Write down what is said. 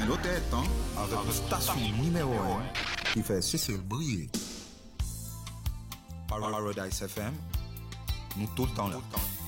nos têtes, hein, avec une station numéro 1 qui fait Cécile briller. Paradise FM, nous tout le temps là.